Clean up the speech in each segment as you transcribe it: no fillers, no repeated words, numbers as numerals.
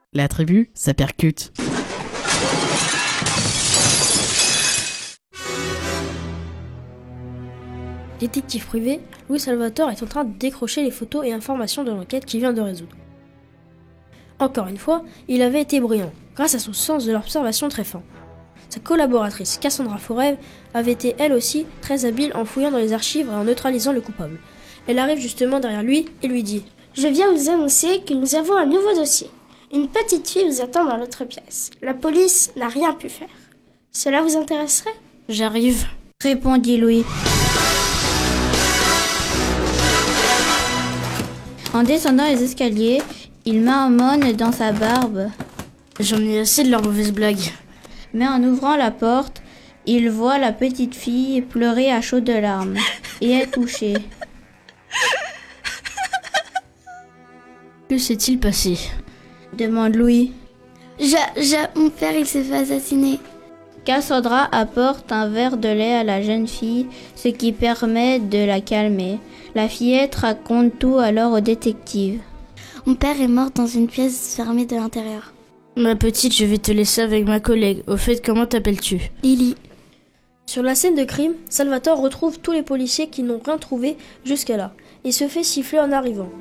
La tribu, ça percute. Détective privé, Louis Salvatore est en train de décrocher les photos et informations de l'enquête qu'il vient de résoudre. Encore une fois, il avait été brillant, grâce à son sens de l'observation très fin. Sa collaboratrice Cassandra Forev avait été elle aussi très habile en fouillant dans les archives et en neutralisant le coupable. Elle arrive justement derrière lui et lui dit « Je viens vous annoncer que nous avons un nouveau dossier. Une petite fille vous attend dans l'autre pièce. La police n'a rien pu faire. Cela vous intéresserait ?» « J'arrive », répondit Louis. En descendant les escaliers, il marmonne dans sa barbe. J'en ai assez de leurs mauvaises blagues. Mais en ouvrant la porte, il voit la petite fille pleurer à chaudes larmes et est touché. Que s'est-il passé ? Demande Louis. Mon père, il s'est fait assassiner. Cassandra apporte un verre de lait à la jeune fille, ce qui permet de la calmer. La fillette raconte tout alors au détective. Mon père est mort dans une pièce fermée de l'intérieur. Ma petite, je vais te laisser avec ma collègue. Au fait, comment t'appelles-tu ? Lily. Sur la scène de crime, Salvatore retrouve tous les policiers qui n'ont rien trouvé jusqu'à là et se fait siffler en arrivant.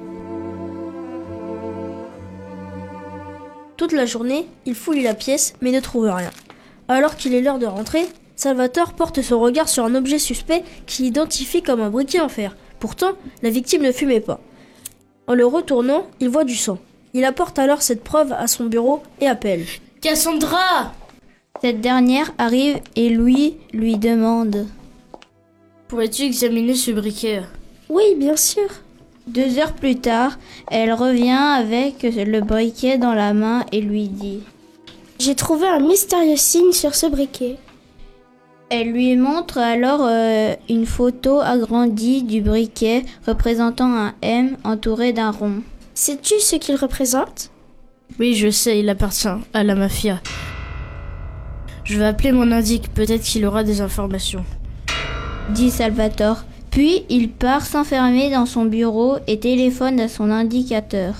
Toute la journée, il fouille la pièce mais ne trouve rien. Alors qu'il est l'heure de rentrer, Salvatore porte son regard sur un objet suspect qu'il identifie comme un briquet en fer. Pourtant, la victime ne fumait pas. En le retournant, il voit du sang. Il apporte alors cette preuve à son bureau et appelle « Cassandra !» Cette dernière arrive et Louis lui demande « Pourrais-tu examiner ce briquet ?» « Oui, bien sûr. » 2 heures plus tard, elle revient avec le briquet dans la main et lui dit « J'ai trouvé un mystérieux signe sur ce briquet. » Elle lui montre alors une photo agrandie du briquet représentant un M entouré d'un rond. « Sais-tu ce qu'il représente ?» « Oui, je sais, il appartient à la mafia. Je vais appeler mon indique, peut-être qu'il aura des informations. » dit Salvatore. Puis il part s'enfermer dans son bureau et téléphone à son indicateur.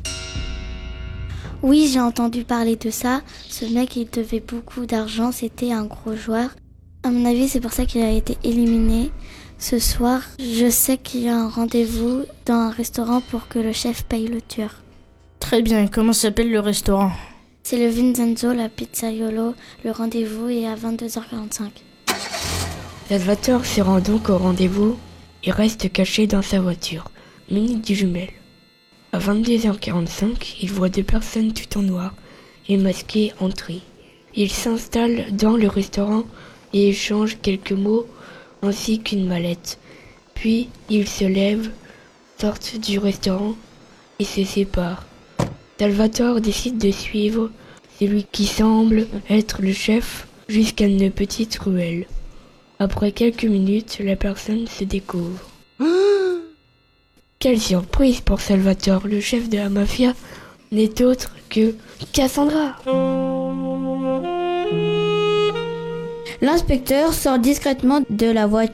« Oui, j'ai entendu parler de ça. Ce mec, il devait beaucoup d'argent, c'était un gros joueur. À mon avis, c'est pour ça qu'il a été éliminé. Ce soir, je sais qu'il y a un rendez-vous dans un restaurant pour que le chef paye le tueur. » Très bien, comment s'appelle le restaurant ? C'est le Vincenzo, la Pizzaiolo. Le rendez-vous est à 22h45. Salvatore se rend donc au rendez-vous et reste caché dans sa voiture, muni du jumelle. À 22h45, il voit 2 personnes tout en noir et masquées entrer. Il s'installe dans le restaurant et échange quelques mots ainsi qu'une mallette. Puis ils se lèvent, sortent du restaurant et se séparent. Salvatore décide de suivre celui qui semble être le chef jusqu'à une petite ruelle. Après quelques minutes, la personne se découvre. Quelle surprise pour Salvatore, le chef de la mafia n'est autre que Cassandra. L'inspecteur sort discrètement de la voiture.